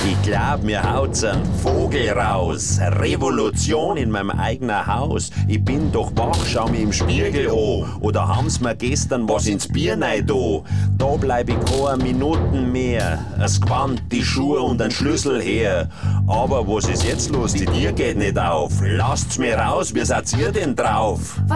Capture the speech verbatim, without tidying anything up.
Ich glaub, mir haut's ein Vogel raus. Revolution in meinem eigenen Haus. Ich bin doch wach, schau mich im Spiegel an. Oder haben's mir gestern was ins Bier rein da? Da bleib ich keine Minuten mehr. Das Gewand, die Schuhe und ein Schlüssel her. Aber was ist jetzt los? Die Tür geht nicht auf. Lasst's mir raus, wie seid ihr denn drauf?